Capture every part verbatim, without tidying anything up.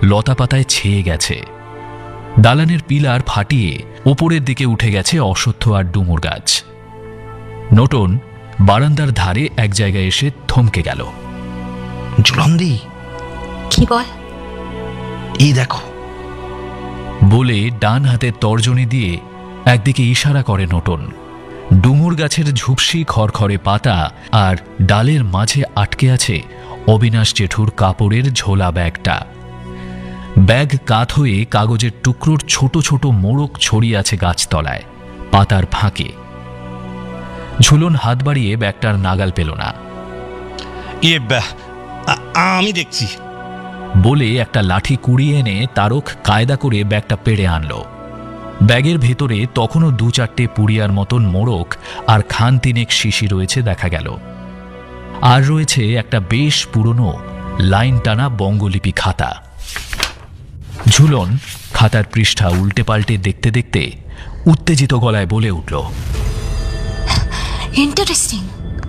লতাপাতায় ছেয়ে গেছে। দালানের পিলার ফাটিয়ে ওপরের দিকে উঠে গেছে অশ্বত্থ আর ডুমুর গাছ। নোটন বারান্দার ধারে এক জায়গায় এসে থমকে গেল। ঝুলন্দি, কি বল? এই দেখো বলে ডান হাতের তর্জনী দিয়ে একদিকে ইশারা করে নোটন। ডুমুর গাছের ঝুপসি খড়খড়ে পাতা আর ডালের মাঝে আটকে আছে অবিনাশ জেঠুর কাপড়ের ঝোলা ব্যাগটা। ব্যাগ কাত হয়ে কাগজের টুকরোর ছোট ছোট মোড়ক ছড়িয়ে আছে গাছতলায়, পাতার ফাঁকে। ঝুলন হাত বাড়িয়ে ব্যাগটার নাগাল পেল না। ইয়ে আমি দেখছি বলে একটা লাঠি কুড়িয়ে এনে তারক কায়দা করে ব্যাগটা পেড়ে আনল। ব্যাগের ভেতরে তখনও দু চারটে পুড়িয়ার মতন মোড়ক আর খান তিনেক শিশি রয়েছে দেখা গেল। আর রয়েছে একটা বেশ পুরনো লাইন টানা বঙ্গলিপি খাতা। ঝুলন খাতার পৃষ্ঠা উল্টে পাল্টে দেখতে দেখতে উত্তেজিত গলায় বলে উঠল, ইন্টারেস্টিং।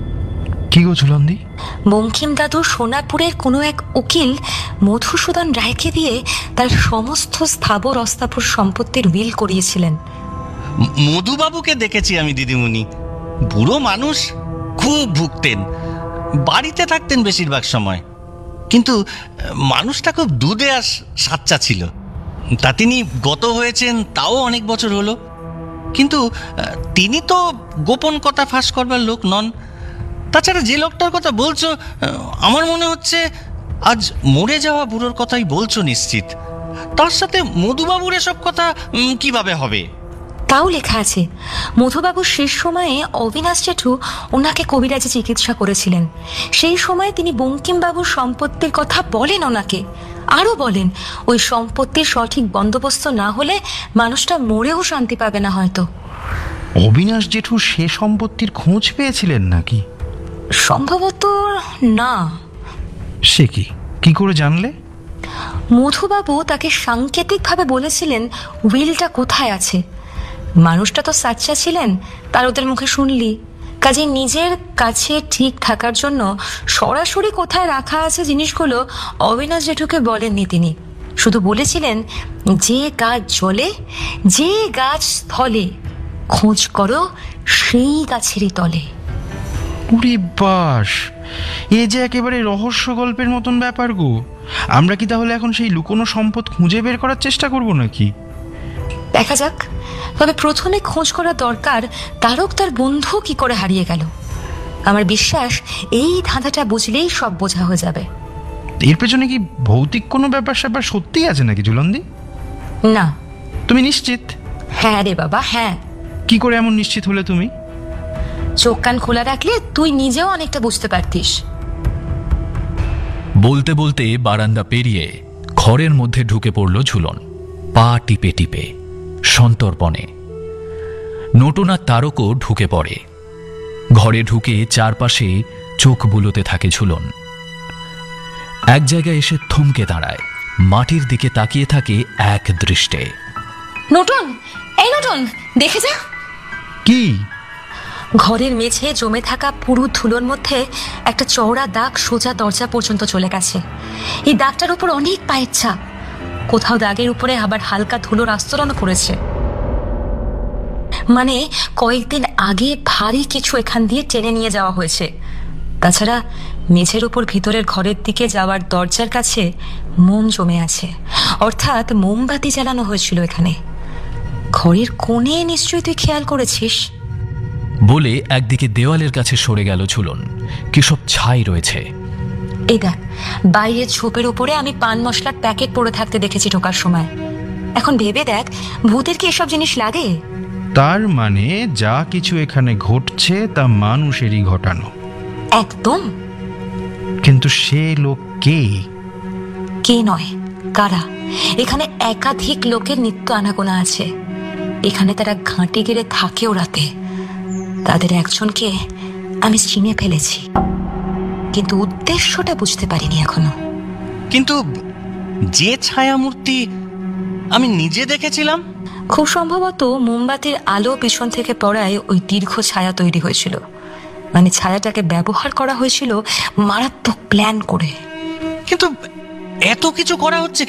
কি গো ঝুলন্দি? বঙ্কিম দাদু সোনারপুরের কোনো এক উকিল মধুসূদন রায়কে দিয়ে তার সমস্ত স্থাবর অস্থাবর সম্পত্তির উইল করিয়েছিলেন। মধুবাবুকে দেখেছি আমি দিদিমণি, বুড়ো মানুষ, খুব ভুগতেন, বাড়িতে থাকতেন বেশিরভাগ সময়, কিন্তু মানুষটা খুব দুধে আর সাচ্চা ছিল। তা তিনি গত হয়েছেন তাও অনেক বছর হলো, কিন্তু তিনি তো গোপন কথা ফাঁস করবার লোক নন। তাছাড়া যে লোকটার কথা বলছো, আমার মনে হচ্ছে আজ মরে যাওয়া বুড়োর কথাই বলছো নিশ্চিত। তার সাথে মধুবাবুর এসব কথা কিভাবে হবে? তাও লেখা আছে, মধুবাবুর শেষ সময়ে অবিনাশ জেঠু ওনাকে কবিরাজে চিকিৎসা করেছিলেন। সেই সময় তিনি বঙ্কিমবাবুর সম্পত্তির কথা বলেন ওনাকে, আরও বলেন ওই সম্পত্তির সঠিক বন্দোবস্ত না হলে মানুষটা মরেও শান্তি পাবে না হয়তো। অবিনাশ জেঠু সে সম্পত্তির খোঁজ পেয়েছিলেন নাকি? সম্ভবত না। সে কি কি করে জানলে? মধুবাবু তাকে সাংকেতিকভাবে বলেছিলেন উইলটা কোথায় আছে। মানুষটা তো সাচ্চা ছিলেন, তার ওদের মুখে শুনলি, কাজে নিজের কাছে ঠিক থাকার জন্য সরাসরি কোথায় রাখা আছে জিনিসগুলো অবিনাশ জেঠুকে বলেননি তিনি। শুধু বলেছিলেন, যে গাছ জলে, যে গাছ স্থলে, খোঁজ করো সেই গাছেরই তলে। উরে বাস, এ যে একেবারে রহস্য গল্পের মতন ব্যাপার গো। আমরা কি তাহলে এখন সেই লুকোনো সম্পদ খুঁজে বের করার চেষ্টা করব নাকি? দেখা যাক। তবে প্রথমে খোঁজ করা দরকার তারক তার বন্ধু কি করে হারিয়ে গেল। আমার বিশ্বাস এই ধাঁধাটা বুঝলেই সব বোঝা হয়ে যাবে। এর পেছনে কি ভৌতিক কোনো ব্যাপার স্যাপার সত্যিই আছে নাকি ঝুলন্দি? না। তুমি নিশ্চিত? হ্যাঁ রে বাবা, হ্যাঁ। কি করে এমন নিশ্চিত হলে তুমি? চোখ কান খোলা রাখলে তুই নিজেও অনেকটা বুঝতে পারতিস। বলতে বলতে বারান্দা পেরিয়ে ঘরের মধ্যে ঢুকে পড়ল ঝুলন, পা টিপে টিপে সন্তর্পণে। নোটন আর তারকও ঢুকে পড়ে। ঘরে ঢুকে চারপাশে চোখ বুলোতে থাকে ঝুলন। এক জায়গায় এসে থমকে দাঁড়ায়, মাটির দিকে তাকিয়ে থাকে এক দৃষ্টে। নোটন, এই নোটন, দেখে যা। কি? ঘরের মেঝে জমে থাকা পুরু ধুলোর মধ্যে একটা চওড়া দাগ সোজা দরজা পর্যন্ত চলে গেছে। এই দাগটার উপর অনেক পায়ের ছাপ, কোথাও দাগের উপরে আবার হালকা ধুলোর আস্তরণও পড়েছে। মানে কয়েকদিন আগে ভারী কিছু এখান দিয়ে টেনে নিয়ে যাওয়া হয়েছে। তাছাড়া মেঝের উপর ভিতরের ঘরের দিকে যাওয়ার দরজার কাছে মোম জমে আছে, অর্থাৎ মোমবাতি জ্বালানো হয়েছিল এখানে। ঘরের কোণে নিশ্চয়ই তুই খেয়াল করেছিস। বলে একদিকে দেওয়ালের কাছে সরে গেল ঝুলন। কি সব ছাই রয়েছে। এই দেখ, বাইরের ঝোপের উপরে আমি পান মশলার প্যাকেট পড়ে থাকতে দেখেছি ঢোকার সময়। এখন ভেবে দেখ, ভূতের কি এসব জিনিস লাগে? তার মানে যা কিছু এখানে ঘটছে তা মানুষেরই ঘটানো। একদম। কিন্তু সে লোক কে? কে নয়, কারা? এখানে একাধিক লোকের নিত্য আনাগোনা আছে। এখানে তারা ঘাঁটি গেড়ে থাকেও রাতে। তাদের একজনকে আমি চিনে ফেলেছি, কিন্তু উদ্দেশ্যটা বুঝতে পারিনি এখনো। কিন্তু যে ছায়ামূর্তি আমি নিজে দেখেছিলাম, খুব সম্ভবত মোমবাতির আলো পিছন থেকে পড়ায় ওই দীর্ঘ ছায়া তৈরি হয়েছিল। মানে ছায়াটাকে ব্যবহার করা হয়েছিল মারাত্মক প্ল্যান করে। কিন্তু এত কিছু করা হচ্ছে